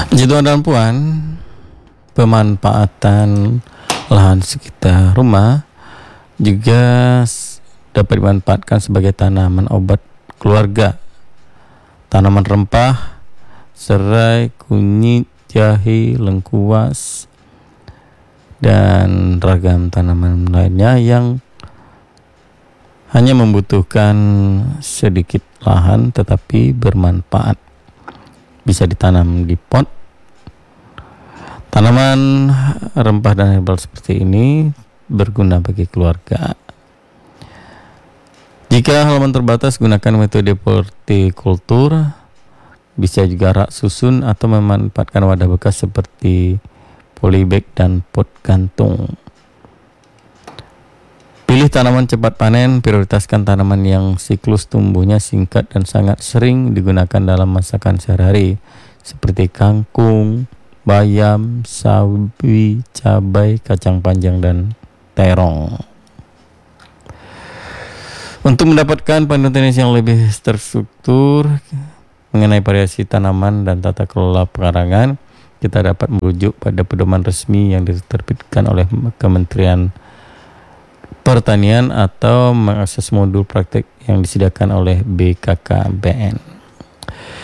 Jadi tuan dan puan, pemanfaatan lahan sekitar rumah juga dapat dimanfaatkan sebagai tanaman obat keluarga, tanaman rempah, serai, kunyit, jahe, lengkuas, dan ragam tanaman lainnya yang hanya membutuhkan sedikit lahan tetapi bermanfaat. Bisa ditanam di pot. Tanaman rempah dan herbal seperti ini berguna bagi keluarga. Jika halaman terbatas, gunakan metode hortikultur. Bisa juga rak susun atau memanfaatkan wadah bekas seperti polybag dan pot gantung. Pilih tanaman cepat panen, prioritaskan tanaman yang siklus tumbuhnya singkat dan sangat sering digunakan dalam masakan sehari-hari seperti kangkung, bayam, sawi, cabai, kacang panjang, dan terong. Untuk mendapatkan panutan yang lebih terstruktur mengenai variasi tanaman dan tata kelola pekarangan, kita dapat merujuk pada pedoman resmi yang diterbitkan oleh Kementerian Pertanian atau mengakses modul praktik yang disediakan oleh BKKBN.